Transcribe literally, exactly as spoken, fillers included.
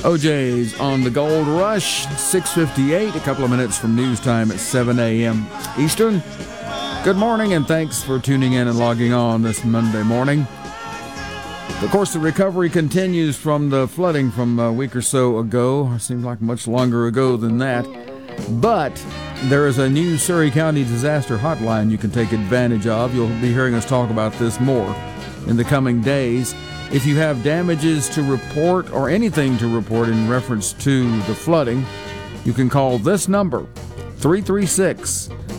O J's on the Gold Rush, six fifty-eight, a couple of minutes from news time at seven a.m. Eastern. Good morning, and thanks for tuning in and logging on this Monday morning. Of course, the recovery continues from the flooding from a week or so ago. It seems like much longer ago than that. But there is a new Surry County disaster hotline you can take advantage of. You'll be hearing us talk about this more in the coming days. If you have damages to report or anything to report in reference to the flooding, you can call this number, three three six,